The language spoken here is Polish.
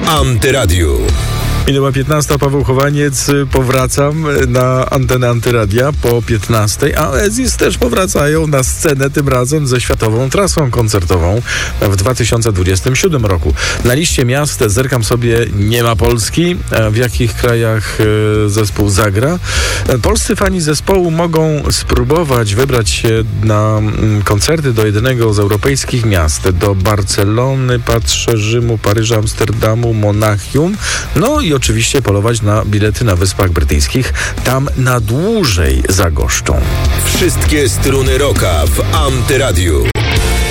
Antyradiu. Minęła 15, Paweł Chowaniec, powracam na antenę Antyradia po 15, a Oasis też powracają na scenę, tym razem ze światową trasą koncertową w 2027 roku. Na liście miast zerkam sobie, nie ma Polski. W jakich krajach zespół zagra? Polscy fani zespołu mogą spróbować wybrać się na koncerty do jednego z europejskich miast, do Barcelony, patrzę, Rzymu, Paryża, Amsterdamu, Monachium, no i oczywiście polować na bilety na Wyspach Brytyjskich. Tam na dłużej zagoszczą. Wszystkie struny rocka w Antyradiu.